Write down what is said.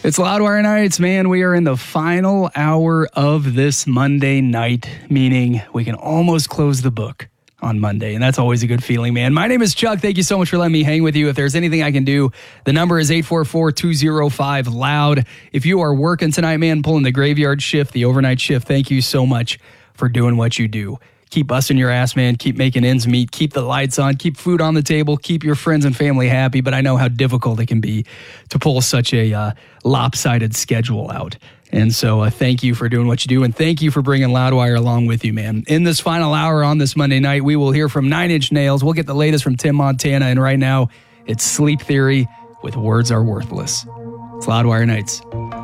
It's Loudwire Nights, man. We are in the final hour of this Monday night, meaning we can almost close the book on Monday, and that's always a good feeling, man. My name is Chuck. Thank you so much for letting me hang with you. If there's anything I can do, the number is 844-205-LOUD. If you are working tonight, man, pulling the graveyard shift, the overnight shift, thank you so much for doing what you do. Keep busting your ass, man. Keep making ends meet. Keep the lights on. Keep food on the table. Keep your friends and family happy. But I know how difficult it can be to pull such a lopsided schedule out. And so thank you for doing what you do. And thank you for bringing Loudwire along with you, man. In this final hour on this Monday night, we will hear from Nine Inch Nails. We'll get the latest from Tim Montana. And right now, it's Sleep Theory with Words Are Worthless. It's Loudwire Nights.